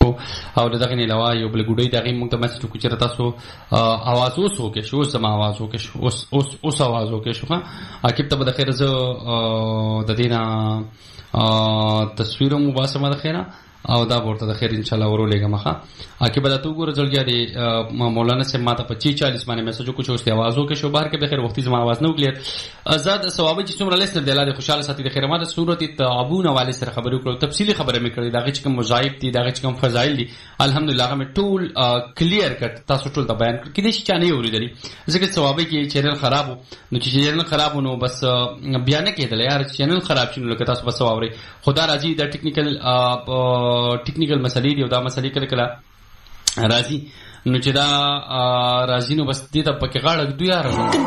شو او دغه نه علاوه یو بل ګډي دغه موږ ته مسج کو چې تاسو आवाज اوس وکې شو سم आवाज وکې شو اوس आवाज وکې شو عاقب ته به خیر زه د دینه تصویر مباسمه د خیره او دا ورته د خیر ان شاء الله ورولېګه مخه عاقب ته تو ګور ځلګیا دی مولانا سے ماته 25-40 باندې میسج کو چې اوس आवाज وکې شو بهر کې د خیر وختي زما आवाज نو کلیئر آزاد ثواب چې څومره لسته د الله خوشاله ساتي د خیر ماته سورۃ التعاون حواله سره خبرو کړو تفصیلی خبره مې کړې دا چې کوم مضاعف دي دا چې کوم فضایل دي الحمدلله هغه مې ټول کلیئر کړ تاسو ټول ته بیان کړ کې دې چې چانه اوریدلی ځکه ثواب کې چینل خراب نو چې چینل خراب نو بس بیان کېدل یار چینل خراب شنو لکه تاسو بس اوري خدا راځي دا ټیکنیکل مسلې دی او دا مسلې کله کله راځي نو چې دا راځي نو بس دې ته پکې غاړه دوی یار